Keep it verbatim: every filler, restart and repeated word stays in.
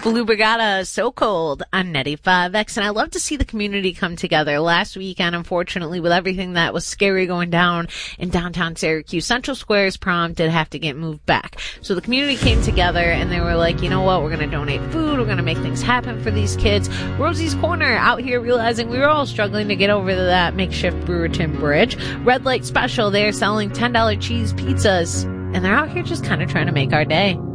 Blue Brigada, So Cold on ninety-five X, and I love to see the community come together. Last weekend, unfortunately, with everything that was scary going down in downtown Syracuse, Central Square's prom did have to get moved back. So the community came together and they were like, you know what, we're going to donate food, we're going to make things happen for these kids. Rosie's Corner out here realizing we were all struggling to get over to that makeshift Brewerton Bridge. Red Light Special, they're selling ten dollar cheese pizzas, and they're out here just kind of trying to make our day.